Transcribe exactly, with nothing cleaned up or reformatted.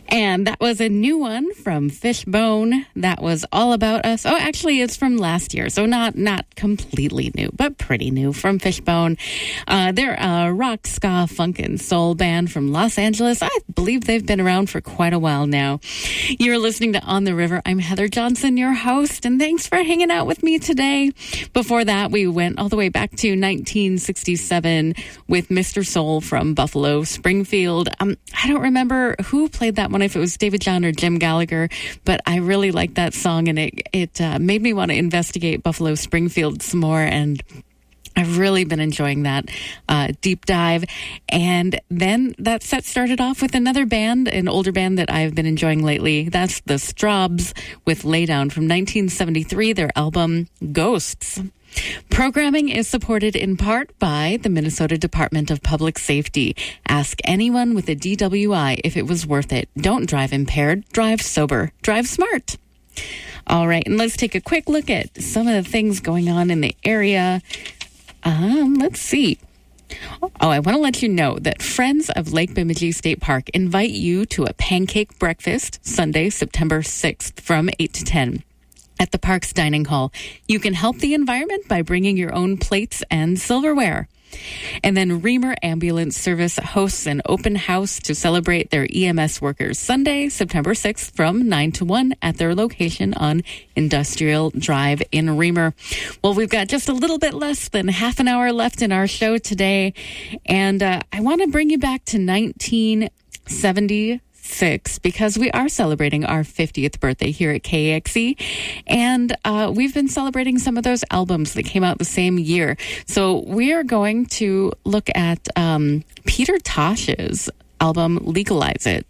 And that was a new one from Fishbone. That was All About Us. Oh, actually, it's from last year, so not not completely new, but pretty new from Fishbone. Uh, they're a rock, ska, funk, and soul band from Los Angeles. I believe they've been around for quite a while now. You're listening to On the River. I'm Heather Johnson, your host, and thanks for hanging out with me today. Before that, we went all the way back to nineteen sixty-seven with Mister Soul from Buffalo Springfield. Um, I don't remember who played that one, if it was David John or Jim Gallagher, but I really liked that song, and it, it uh, made me want to investigate Buffalo Springfield some more, and I've really been enjoying that uh, deep dive. And then that set started off with another band, an older band that I've been enjoying lately. That's the Strawbs with Laydown from nineteen seventy-three, their album Ghosts. Programming is supported in part by the Minnesota Department of Public Safety. Ask anyone with a D W I if it was worth it. Don't drive impaired, drive sober, drive smart. All right, and let's take a quick look at some of the things going on in the area. Um, let's see. Oh, I want to let you know that Friends of Lake Bemidji State Park invite you to a pancake breakfast Sunday, September sixth from eight to ten. At the park's dining hall. You can help the environment by bringing your own plates and silverware. And then Reamer Ambulance Service hosts an open house to celebrate their E M S workers Sunday, September sixth from nine to one at their location on Industrial Drive in Reamer. Well, we've got just a little bit less than half an hour left in our show today. And uh, I want to bring you back to nineteen seventy-six because we are celebrating our fiftieth birthday here at K A X E, and uh, we've been celebrating some of those albums that came out the same year. So we are going to look at um, Peter Tosh's album Legalize It.